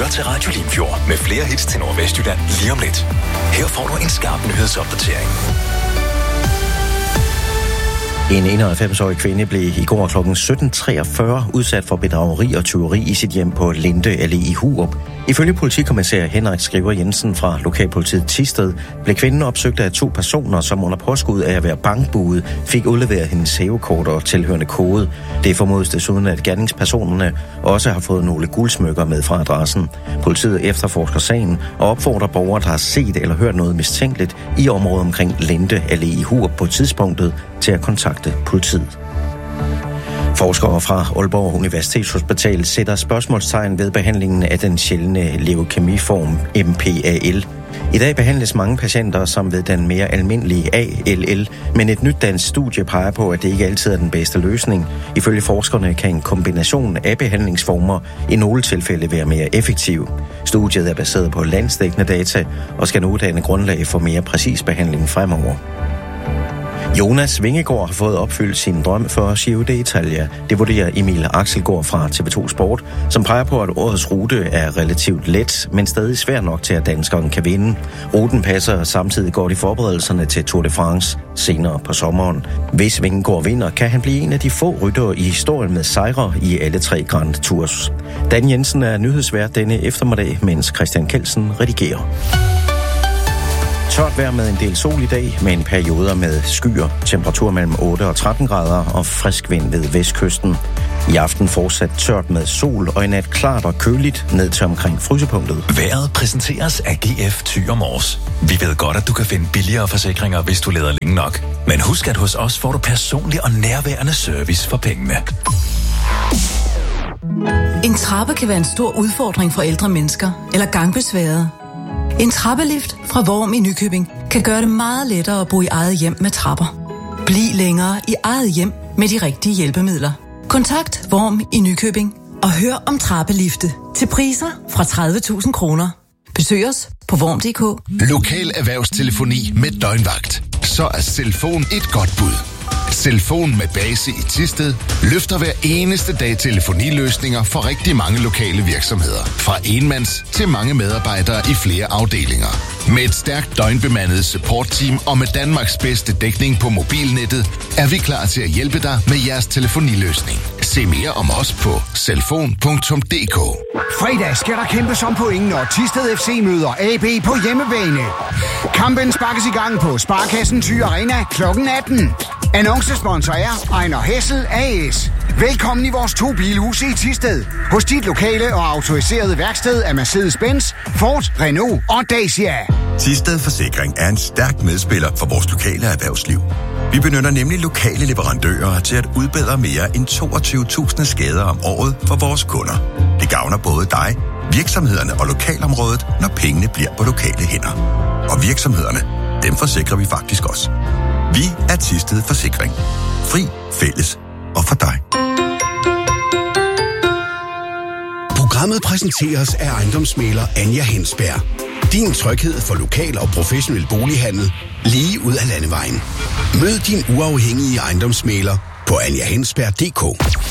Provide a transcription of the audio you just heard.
lytter til Radio Limfjord med flere hits til Nordvestjylland lige om lidt. Her får du en skarp nyhedsopdatering. En 91-årig kvinde blev i går kl. 17.43 udsat for bedrageri og tyveri i sit hjem på Linde Allé i Hurup. Ifølge politikommissær Henrik Skriver Jensen fra lokalpolitiet Thisted blev kvinden opsøgt af 2 personer, som under påskud af at være bankbude fik udleveret hendes hævekort og tilhørende kode. Det formodes desuden, at gerningspersonerne også har fået nogle guldsmykker med fra adressen. Politiet efterforsker sagen og opfordrer borgere, der har set eller hørt noget mistænkeligt i området omkring Linde Allé i Hurup på tidspunktet, til at kontakte politiet. Forskere fra Aalborg Universitetshospital sætter spørgsmålstegn ved behandlingen af den sjældne leukemiform MPAL. I dag behandles mange patienter som ved den mere almindelige ALL, men et nyt dansk studie peger på, at det ikke altid er den bedste løsning. Ifølge forskerne kan en kombination af behandlingsformer i nogle tilfælde være mere effektiv. Studiet er baseret på landsdækkende data og skal nu danne grundlag for mere præcis behandling fremover. Jonas Vingegaard har fået opfyldt sin drøm for Giro d'Italia. Det vurderer Emil Axelgaard fra TV2 Sport, som peger på, at årets rute er relativt let, men stadig svær nok til, at danskeren kan vinde. Ruten passer samtidig godt i forberedelserne til Tour de France senere på sommeren. Hvis Vingegaard vinder, kan han blive en af de få ryttere i historien med sejre i alle 3 Grand Tours. Dan Jensen er nyhedsvært denne eftermiddag, mens Christian Kelsen redigerer. Tørt vejr med en del sol i dag, med en perioder med skyer, temperatur mellem 8 og 13 grader og frisk vind ved vestkysten. I aften fortsat tørt med sol og i nat klart og køligt ned til omkring frysepunktet. Vejret præsenteres af GF Thyre Mors. Vi ved godt, at du kan finde billigere forsikringer, hvis du leder længe nok. Men husk, at hos os får du personlig og nærværende service for pengene. En trappe kan være en stor udfordring for ældre mennesker eller gangbesværede. En trappelift fra Worm i Nykøbing kan gøre det meget lettere at bo i eget hjem med trapper. Bliv længere i eget hjem med de rigtige hjælpemidler. Kontakt Worm i Nykøbing og hør om trappelifte til priser fra 30.000 kroner. Besøg os på worm.dk. Lokal erhvervstelefoni med døgnvagt. Så er Cellfon et godt bud. Cellfon med base i Thisted løfter hver eneste dag telefoniløsninger for rigtig mange lokale virksomheder. Fra enmands til mange medarbejdere i flere afdelinger. Med et stærkt døgnbemandet supportteam og med Danmarks bedste dækning på mobilnettet, er vi klar til at hjælpe dig med jeres telefoniløsning. Se mere om os på cellfon.dk. Fredag skal der kæmpes om point, når Thisted FC møder AB på hjemmebane. Kampen sparkes i gang på Sparkassen Thy Arena kl. 18. Annoncesponsor er Ejner Hessel AS. Velkommen i vores 2 bilhuse i Thisted. Hos dit lokale og autoriserede værksted af Mercedes-Benz, Ford, Renault og Dacia. Thisted Forsikring er en stærk medspiller for vores lokale erhvervsliv. Vi benytter nemlig lokale leverandører til at udbedre mere end 22.000 skader om året for vores kunder. Det gavner både dig, virksomhederne og lokalområdet, når pengene bliver på lokale hænder. Og virksomhederne, dem forsikrer vi faktisk også. Vi er Thisted Forsikring. Fri, fælles og for dig. Programmet præsenteres af ejendomsmægler Anja Hensberg. Din tryghed for lokal og professionel bolighandel lige ud af landevejen. Mød din uafhængige ejendomsmægler på anjahensberg.dk.